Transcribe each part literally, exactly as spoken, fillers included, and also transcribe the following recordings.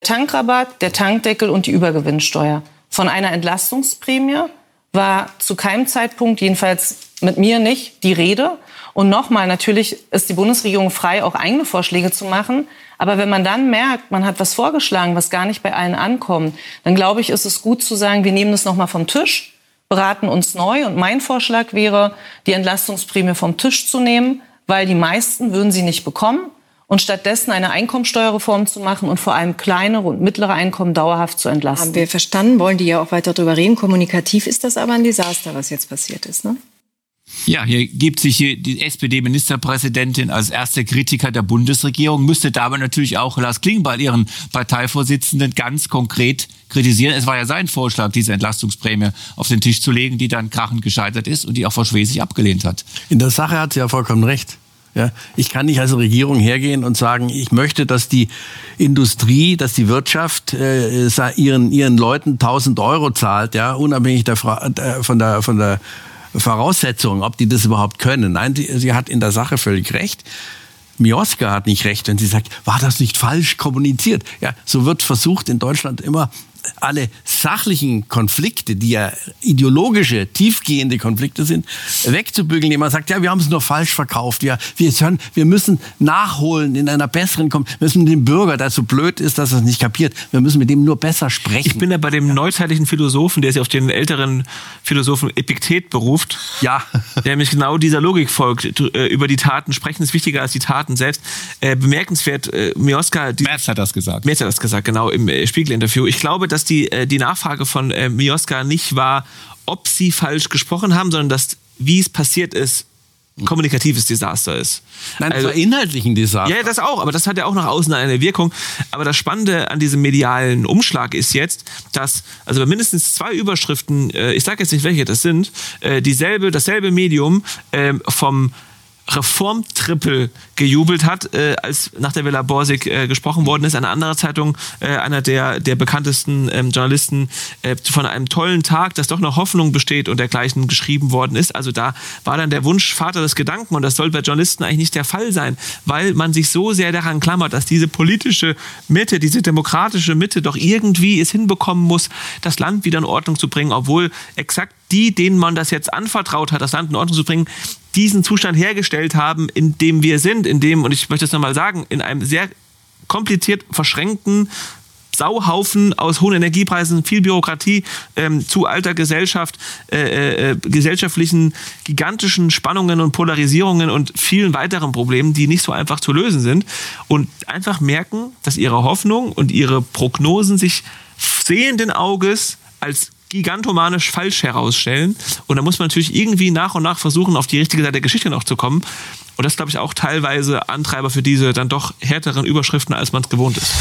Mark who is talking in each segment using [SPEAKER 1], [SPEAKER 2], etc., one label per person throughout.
[SPEAKER 1] Tankrabatt, der Tankdeckel und die Übergewinnsteuer. Von einer Entlastungsprämie war zu keinem Zeitpunkt, jedenfalls mit mir nicht, die Rede. Und nochmal, natürlich ist die Bundesregierung frei, auch eigene Vorschläge zu machen. Aber wenn man dann merkt, man hat was vorgeschlagen, was gar nicht bei allen ankommt, dann glaube ich, ist es gut zu sagen, wir nehmen das nochmal vom Tisch, beraten uns neu. Und mein Vorschlag wäre, die Entlastungsprämie vom Tisch zu nehmen, weil die meisten würden sie nicht bekommen. Und stattdessen eine Einkommensteuerreform zu machen und vor allem kleinere und mittlere Einkommen dauerhaft zu entlasten.
[SPEAKER 2] Haben wir verstanden, wollen die ja auch weiter drüber reden. Kommunikativ ist das aber ein Desaster, was jetzt passiert ist, ne?
[SPEAKER 3] Ja, hier gibt sich hier die S P D-Ministerpräsidentin als erste Kritiker der Bundesregierung, müsste dabei natürlich auch Lars Klingbeil, ihren Parteivorsitzenden, ganz konkret kritisieren. Es war ja sein Vorschlag, diese Entlastungsprämie auf den Tisch zu legen, die dann krachend gescheitert ist und die auch Frau Schwesig abgelehnt hat.
[SPEAKER 4] In der Sache hat sie ja vollkommen recht. Ja, ich kann nicht als Regierung hergehen und sagen, ich möchte, dass die Industrie, dass die Wirtschaft äh, ihren ihren Leuten tausend Euro zahlt, ja, unabhängig der, von der von der Voraussetzung, ob die das überhaupt können. Nein, die, sie hat in der Sache völlig recht. Mioska hat nicht recht, wenn sie sagt, war das nicht falsch kommuniziert? Ja, so wird versucht in Deutschland immer alle sachlichen Konflikte, die ja ideologische, tiefgehende Konflikte sind, wegzubügeln, indem man sagt, ja, wir haben es nur falsch verkauft. Wir, wir, hören, wir müssen nachholen in einer besseren, wir müssen dem Bürger, der so blöd ist, dass er es nicht kapiert, wir müssen mit dem nur besser sprechen.
[SPEAKER 5] Ich bin da bei dem ja. neuzeitlichen Philosophen, der sich auf den älteren Philosophen Epiktet beruft,
[SPEAKER 4] ja.
[SPEAKER 5] der nämlich genau dieser Logik folgt. Über die Taten sprechen ist wichtiger als die Taten selbst. Äh, bemerkenswert, äh, Mioska... Die,
[SPEAKER 3] Merz hat das gesagt.
[SPEAKER 5] Merz hat das gesagt, genau, im äh, Spiegel-Interview. Ich glaube, dass die, die Nachfrage von äh, Mioska nicht war, ob sie falsch gesprochen haben, sondern dass, wie es passiert ist, ein kommunikatives Desaster ist.
[SPEAKER 4] Nein, also, das war inhaltlich ein Desaster.
[SPEAKER 5] Ja, das auch, aber das hat ja auch nach außen eine Wirkung. Aber das Spannende an diesem medialen Umschlag ist jetzt, dass, also bei mindestens zwei Überschriften, äh, ich sage jetzt nicht, welche das sind, äh, dieselbe, dasselbe Medium äh, vom Reformtrippel gejubelt hat, äh, als nach der Villa Borsig äh, gesprochen worden ist. Eine andere Zeitung, äh, einer der, der bekanntesten ähm, Journalisten, äh, von einem tollen Tag, dass doch noch Hoffnung besteht und dergleichen geschrieben worden ist. Also da war dann der Wunsch Vater des Gedanken und das soll bei Journalisten eigentlich nicht der Fall sein, weil man sich so sehr daran klammert, dass diese politische Mitte, diese demokratische Mitte doch irgendwie es hinbekommen muss, das Land wieder in Ordnung zu bringen, obwohl exakt die, denen man das jetzt anvertraut hat, das Land in Ordnung zu bringen, diesen Zustand hergestellt haben, in dem wir sind, in dem, und ich möchte es nochmal sagen, in einem sehr kompliziert verschränkten Sauhaufen aus hohen Energiepreisen, viel Bürokratie, ähm, zu alter Gesellschaft, äh, äh, gesellschaftlichen gigantischen Spannungen und Polarisierungen und vielen weiteren Problemen, die nicht so einfach zu lösen sind. Und einfach merken, dass ihre Hoffnung und ihre Prognosen sich sehenden Auges als gigantomanisch falsch herausstellen. Und da muss man natürlich irgendwie nach und nach versuchen, auf die richtige Seite der Geschichte noch zu kommen. Und das ist, glaube ich, auch teilweise Antreiber für diese dann doch härteren Überschriften, als man es gewohnt ist.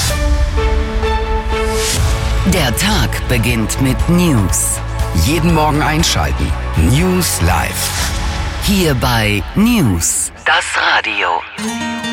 [SPEAKER 6] Der Tag beginnt mit News.
[SPEAKER 7] Jeden Morgen einschalten. News Live.
[SPEAKER 6] Hier bei News, das Radio.